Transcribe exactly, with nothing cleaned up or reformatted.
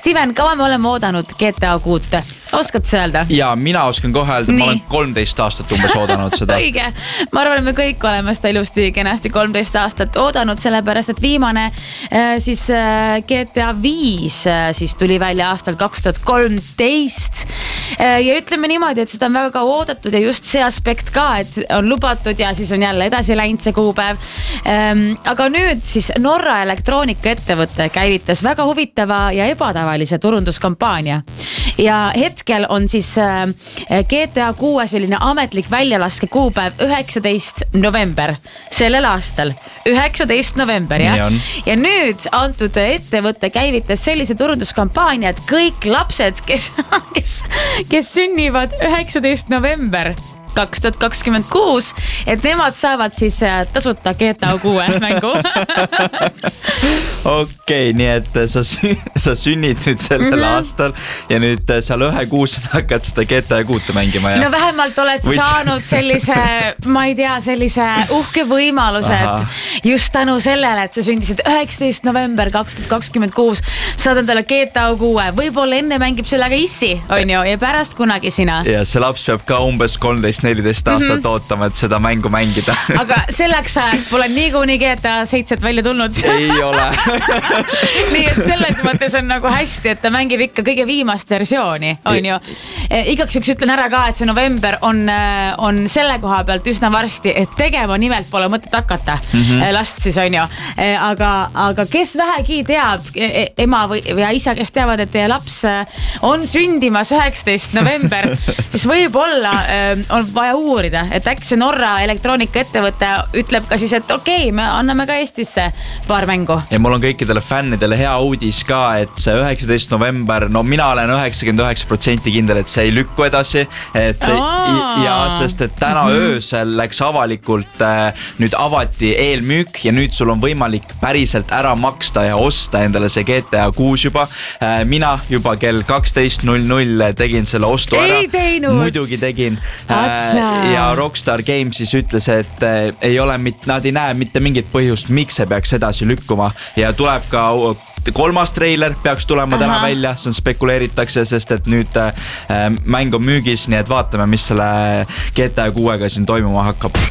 Steven, kaua me oleme oodanud G T A kuut? Oskad sa öelda? Ja mina oskan kohe öelda, ma olen kolmteist aastat umbes oodanud seda. Õige. Ma arvan, me kõik oleme seda ilusti kenasti kolmteist aastat oodanud, sellepärast, et viimane siis G T A viis siis tuli välja aastal kaks tuhat kolmteist. Ja ütleme niimoodi, et seda on väga kaua oodatud ja just see aspekt ka, et on lubatud ja siis on jälle edasi läinud see kuupäev. Aga nüüd siis Norra elektroonikaettevõte käivitas väga huvitava ja ebatavalise turunduskampaania. Ja hetkel on siis G T A kuue selline ametlik väljalaske kuupäev üheksateist november sellel aastal. üheksateist november, jah? Ja nüüd antud ettevõte käivitas sellise turunduskampaania, et kõik lapsed, kes, kes, kes sünnivad üheksateist november kaks tuhat kakskümmend kuus, et nemad saavad siis tasuta G T A kuue mängu. Okei, nii et sa, sa sünnid nüüd sellel mm-hmm. aastal ja nüüd seal ühe kuus hakkad seda G T A kuute mängima. Ja? No vähemalt oled sa saanud sellise, ma ei tea, sellise uhke võimaluse, et just tänu sellele, et sa sündisid üheksateist november kaks tuhat kakskümmend kuus, saad endale G T A kuue. Võib-olla enne mängib sellega issi, on ju, ja pärast kunagi sina. Ja see laps peab ka umbes kolmteist neliteist aastat mm-hmm. ootama, et seda mängu mängida. Aga selleks ajaks pole niikuinii G T A seitse välja tulnud. Ei ole. Nii et selles mõttes on nagu hästi, et ta mängib ikka kõige viimast versiooni, on ju. Igaks üks ütlen ära ka, et see november on, on selle koha pealt üsna varsti, et tegema nimelt pole mõtet hakata mm-hmm. last siis, on ju. Aga, aga kes vähegi teab, ema või ja isa, kes teavad, et teie laps on sündimas üheksateist november, siis võib-olla on vaja uurida, et äkki see Norra elektroonikaettevõte ütleb ka siis, et okei, okay, me anname ka Eestisse paar mängu. Ja mul on kõikidele fännidele hea uudis ka, et see üheksateist november, no mina olen üheksakümmend üheksa protsenti kindel, et see ei lükku edasi. Et, ja sest, et täna mm-hmm. öösel läks avalikult, nüüd avati eelmüük ja nüüd sul on võimalik päriselt ära maksta ja osta endale see G T A kuus juba. Mina juba kell kaksteist null null tegin selle ostu ära. Ei teinud. Muidugi tegin. Ja Rockstar Games siis ütles, et ei ole, nad ei näe mitte mingit põhjust, miks see peaks edasi lükkuma ja tuleb ka kolmas treiler peaks tulema Aha. täna välja, see on spekuleeritakse, sest et nüüd mäng on müügis, nii et vaatame, mis selle G T A kuuega siin toimuma hakkab.